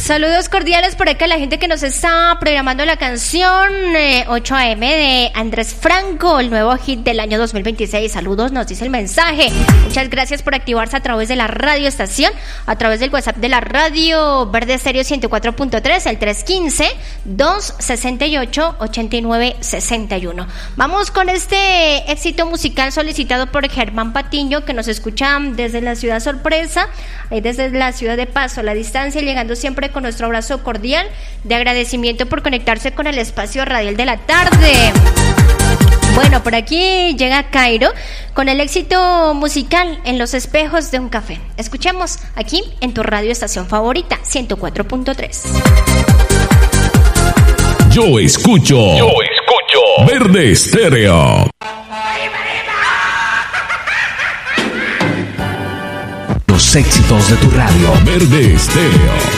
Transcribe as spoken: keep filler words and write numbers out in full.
Saludos cordiales por acá a la gente que nos está programando la canción eh, ocho a eme de Andrés Franco, el nuevo hit del año dos mil veintiséis. Saludos, nos dice el mensaje. Muchas gracias por activarse a través de la radio estación, a través del WhatsApp de la radio Verde Estéreo ciento cuatro punto tres, el tres uno cinco, dos seis ocho, ocho nueve seis uno. Vamos con este éxito musical solicitado por Germán Patiño, que nos escucha desde la ciudad sorpresa, eh, desde la ciudad de Paso, a la distancia, llegando siempre con nuestro abrazo cordial de agradecimiento por conectarse con el espacio radial de la tarde. Bueno, por aquí llega Cairo con el éxito musical En los espejos de un café. Escuchemos aquí en tu radio estación favorita, ciento cuatro punto tres. Yo escucho, yo escucho Verde Estéreo. Los éxitos de tu radio. Verde Estéreo.